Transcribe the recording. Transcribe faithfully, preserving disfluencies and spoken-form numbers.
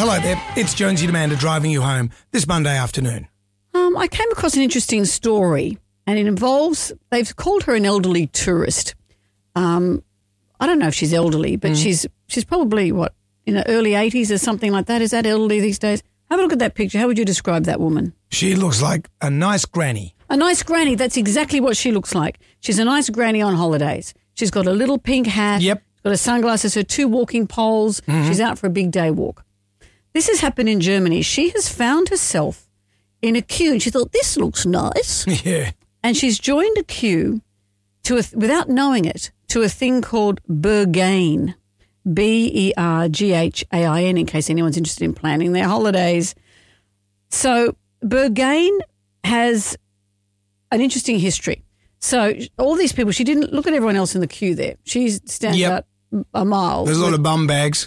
Hello there, it's Jonesy Demander driving you home this Monday afternoon. Um, I came across an interesting story, and it involves, they've called her an elderly tourist. Um, I don't know if she's elderly, but mm. she's she's probably, what, in her early eighties or something like that. Is that elderly these days? Have a look at that picture. How would you describe that woman? She looks like a nice granny. A nice granny. That's exactly what she looks like. She's a nice granny on holidays. She's got a little pink hat. Yep. Got her sunglasses, her two walking poles. Mm-hmm. She's out for a big day walk. This has happened in Germany. She has found herself in a queue and she thought, this looks nice. Yeah. And she's joined a queue to a, without knowing it, to a thing called Berghain. B E R G H A I N, in case anyone's interested in planning their holidays. So Berghain has an interesting history. So all these people, she didn't look at everyone else in the queue there. She stands yep. out a mile. There's a lot of bum bags.